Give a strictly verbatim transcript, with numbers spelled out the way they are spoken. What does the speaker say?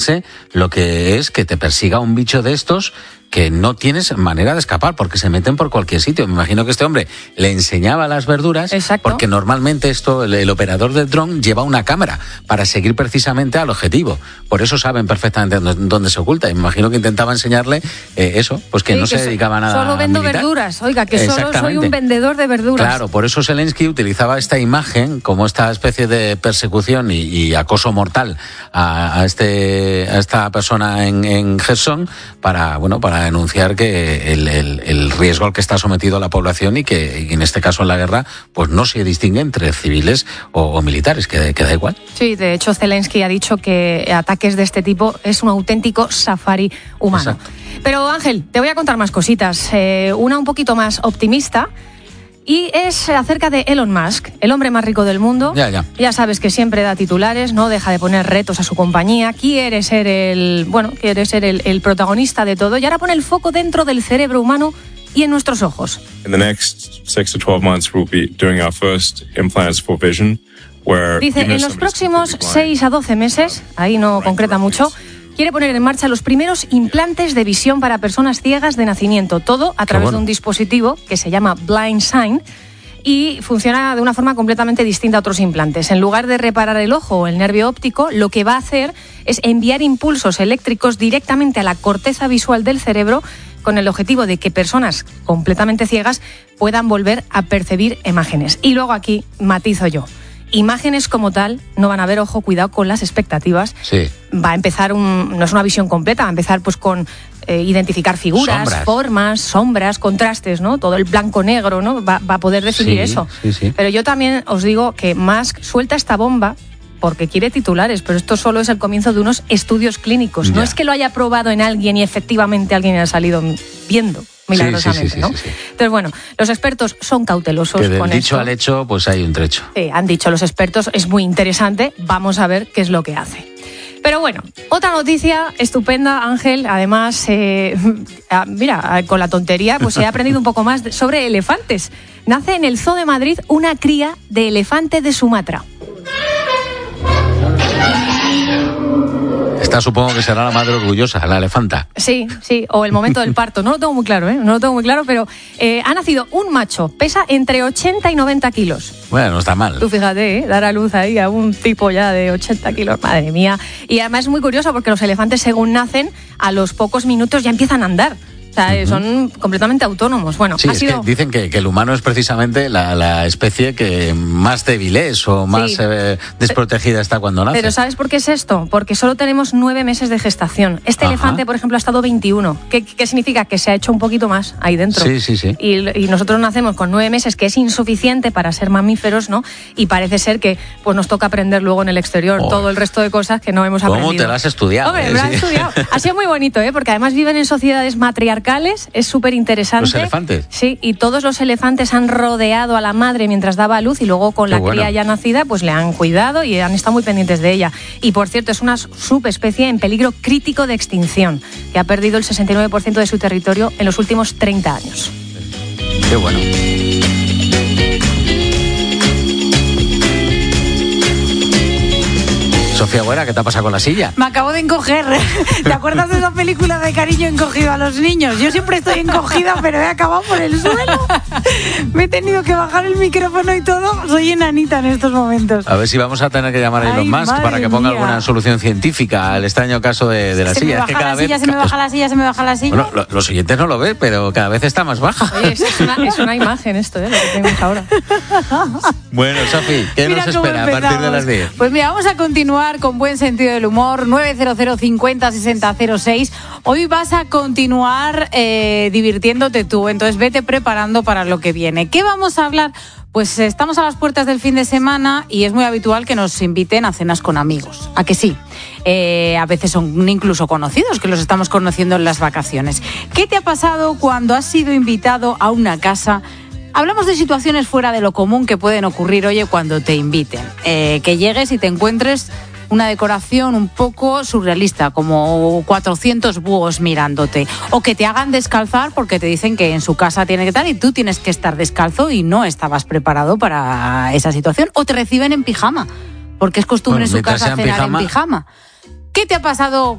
imaginarse lo que es que te persiga un bicho de estos que no tienes manera de escapar porque se meten por cualquier sitio. Me imagino que este hombre le enseñaba las verduras. Exacto. Porque normalmente esto el, el operador del dron lleva una cámara para seguir precisamente al objetivo. Por eso saben perfectamente dónde, dónde se oculta. Y me imagino que intentaba enseñarle eh, eso, pues que sí, no que se dedicaba a nada solo vendo militar. verduras, oiga, que solo soy un vendedor de verduras. Claro, por eso Zelensky utilizaba esta imagen como esta especie de persecución y, y acoso mortal a, a este a esta persona en, en Gerson para, bueno, para denunciar que el, el, el riesgo al que está sometido a la población y que y en este caso en la guerra pues no se distingue entre civiles o, o militares, que, que da igual. Sí, de hecho Zelensky ha dicho que ataques de este tipo es un auténtico safari humano. Exacto. Pero Ángel, te voy a contar más cositas, eh, una un poquito más optimista. Y es acerca de Elon Musk, el hombre más rico del mundo. Ya, ya. Ya sabes que siempre da titulares, no deja de poner retos a su compañía. Quiere ser el, bueno, quiere ser el, el protagonista de todo. Y ahora pone el foco dentro del cerebro humano y en nuestros ojos. In the next six to twelve months, we'll be doing our first implants for vision. Where Dice, en los próximos seis a doce meses, ahí no concreta mucho, quiere poner en marcha los primeros implantes de visión para personas ciegas de nacimiento. Todo a través bueno. de un dispositivo que se llama Blind Sign y funciona de una forma completamente distinta a otros implantes. En lugar de reparar el ojo o el nervio óptico, lo que va a hacer es enviar impulsos eléctricos directamente a la corteza visual del cerebro con el objetivo de que personas completamente ciegas puedan volver a percibir imágenes. Y luego aquí matizo yo. Imágenes como tal no van a haber, ojo, cuidado con las expectativas. Sí. Va a empezar, un, no es una visión completa, va a empezar pues con eh, identificar figuras, sombras. formas, sombras, contrastes, ¿no? Todo el blanco-negro, ¿no? Va, va a poder definir sí, eso. Sí, sí. Pero yo también os digo que Musk suelta esta bomba porque quiere titulares, pero esto solo es el comienzo de unos estudios clínicos. Ya. No es que lo haya probado en alguien y efectivamente alguien ha salido viendo. Milagrosamente, sí, sí, sí, ¿no? Sí, sí, sí. Entonces, bueno, los expertos son cautelosos que del con dicho esto. al hecho, pues hay un trecho. Sí, han dicho los expertos, es muy interesante, vamos a ver qué es lo que hace. Pero bueno, otra noticia estupenda, Ángel, además, eh, mira, con la tontería, pues he aprendido un poco más sobre elefantes. Nace en el Zoo de Madrid una cría de elefante de Sumatra. Esta supongo que será la madre orgullosa, la elefanta. Sí, sí, o el momento del parto, no lo tengo muy claro, ¿eh? No lo tengo muy claro, pero eh, ha nacido un macho, pesa entre ochenta y noventa kilos. Bueno, no está mal. Tú fíjate, ¿eh? Dar a luz ahí a un tipo ya de ochenta kilos, madre mía. Y además es muy curioso porque los elefantes según nacen, a los pocos minutos ya empiezan a andar. O sea, uh-huh. son completamente autónomos. Bueno, sí, ha es sido... que dicen que, que el humano es precisamente la, la especie que más débil es o más sí. eh, desprotegida está cuando nace. Pero ¿sabes por qué es esto? Porque solo tenemos nueve meses de gestación. Este Ajá. elefante, por ejemplo, ha estado veintiuno. ¿Qué, ¿Qué significa? Que se ha hecho un poquito más ahí dentro. Sí, sí, sí. Y, y nosotros nacemos con nueve meses, que es insuficiente para ser mamíferos, ¿no? Y parece ser que pues nos toca aprender luego en el exterior oh. todo el resto de cosas que no hemos ¿Cómo aprendido. ¿Cómo te lo has estudiado? Hombre, eh? me lo has estudiado. Ha sido muy bonito, ¿eh? Porque además viven en sociedades matriarcales. Es súper interesante. ¿Los elefantes? Sí, y todos los elefantes han rodeado a la madre mientras daba a luz y luego con Qué la bueno. cría ya nacida pues le han cuidado y han estado muy pendientes de ella. Y por cierto, es una subespecie en peligro crítico de extinción, que ha perdido el sesenta y nueve por ciento de su territorio en los últimos treinta años. Qué bueno. Sofía Buera, ¿qué te ha pasado con la silla? Me acabo de encoger. ¿Te acuerdas de esa película de Cariño encogido a los niños? Yo siempre estoy encogida, pero he acabado por el suelo. Me he tenido que bajar el micrófono y todo. Soy enanita en estos momentos. A ver si vamos a tener que llamar a Elon Ay, Musk para que ponga mía. alguna solución científica al extraño caso de, de la se silla. Me es que baja cada la vez... silla, se me baja la silla, se me baja la silla. Bueno, lo, los oyentes no lo ven, pero cada vez está más baja. Oye, es una, es una imagen esto, ¿eh? Lo que tenemos ahora. Bueno, Sofi, ¿qué Mira nos cómo espera a partir de las diez? Pues mira, vamos a continuar con buen sentido del humor. nueve cero cero cincuenta sesenta cero seis. Hoy vas a continuar eh, divirtiéndote tú, entonces vete preparando para lo que viene. ¿Qué vamos a hablar? Pues estamos a las puertas del fin de semana y es muy habitual que nos inviten a cenas con amigos. ¿A que sí? Eh, a veces son incluso conocidos, que los estamos conociendo en las vacaciones. ¿Qué te ha pasado cuando has sido invitado a una casa? Hablamos de situaciones fuera de lo común que pueden ocurrir, oye, cuando te inviten. Eh, que llegues y te encuentres una decoración un poco surrealista, como cuatrocientos búhos mirándote, o que te hagan descalzar porque te dicen que en su casa tiene que estar y tú tienes que estar descalzo y no estabas preparado para esa situación, o te reciben en pijama, porque es costumbre bueno, en su casa cenar en pijama. en pijama. ¿Qué te ha pasado